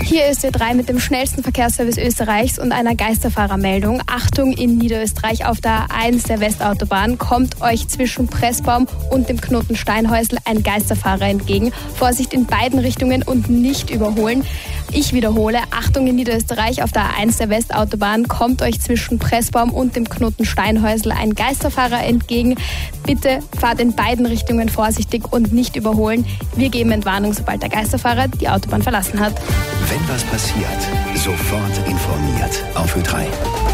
Hier ist Ö3 mit dem schnellsten Verkehrsservice Österreichs und einer Geisterfahrermeldung. Achtung, in Niederösterreich auf der A1 der Westautobahn kommt euch zwischen Pressbaum und dem Knoten Steinhäusl ein Geisterfahrer entgegen. Vorsicht in beiden Richtungen und nicht überholen. Ich wiederhole, Achtung, in Niederösterreich auf der A1 der Westautobahn kommt euch zwischen Pressbaum und dem Knoten Steinhäusl ein Geisterfahrer entgegen. Bitte fahrt in beiden Richtungen vorsichtig und nicht überholen. Wir geben Entwarnung, sobald der Geisterfahrer die Autobahn verlassen hat. Wenn was passiert, sofort informiert auf Ö3.